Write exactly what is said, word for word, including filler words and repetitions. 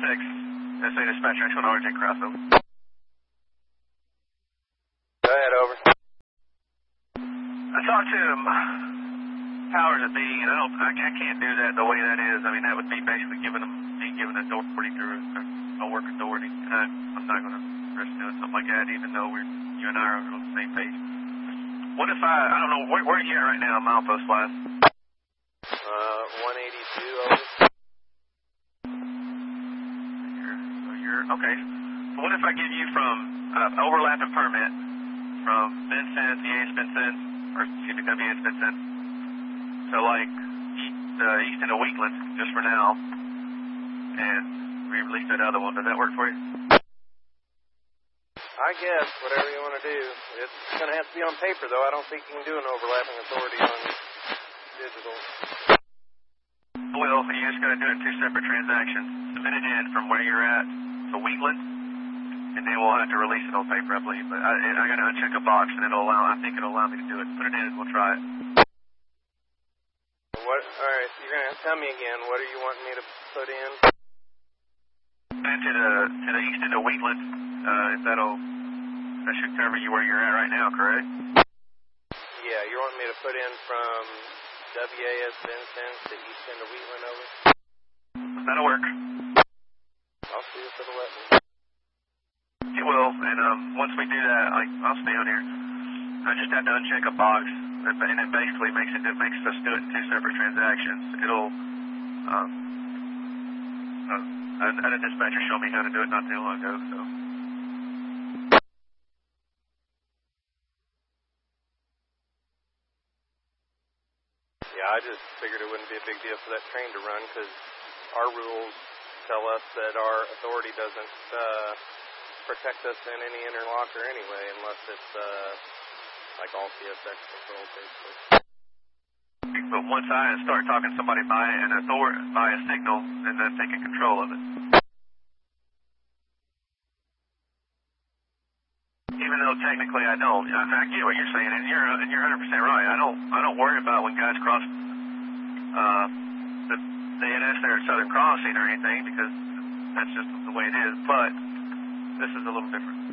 six, S A dispatcher, X one R J crossover. Go ahead, over. I talked to um, powers that be, and I don't, I, I can't do that the way that is. I mean, that would be basically giving them, me giving authority to a work authority, and I, I'm not going to risk doing something like that, even though we're, you and I are on the same page. What if I, I don't know, where, where are you at right now, milepost wise? Uh, one eighty-two, over. You're, so you're, okay. So what if I give you from uh, overlapping permit from Vincent, the East Vincent, or excuse me, W S Vincent, so like east, uh, east into Wheatland, just for now, and we release that other one. Does that work for you? I guess, whatever you want to do. It's going to have to be on paper, though. I don't think you can do an overlapping authority on digital. Well, you're just going to do it two separate transactions. Submit it in from where you're at to Wheatland, and then we'll have to release it on paper, I believe. But I, I got to uncheck a box, and it'll allow. I think it'll allow me to do it. Put it in, and we'll try it. What? All right, you're going to tell me again. What are you wanting me to put in? To the to the east into Wheatland. Uh, if that'll that should cover you where you're at right now, correct? Yeah, you want me to put in from W A S Vincent to east into Wheatland, over? That'll work. I'll see if it'll let me. It will, and um, once we do that, like, I'll stay on here. I just have to uncheck a box, and it basically makes it, it makes us do it in two separate transactions. It'll, um, uh, I had a dispatcher show me how to do it not too long ago, so. Yeah, I just figured it wouldn't be a big deal for that train to run, because our rules tell us that our authority doesn't uh, protect us in any interlocker anyway, unless it's uh, like all C S X control, basically. But once I start talking to somebody by an authority, by a signal, and then taking control of it. Even though technically I don't, I, I get what you're saying, and you're and you're one hundred percent right. I don't I don't worry about when guys cross uh, the the N S there at Southern Crossing or anything, because that's just the way it is. But this is a little different.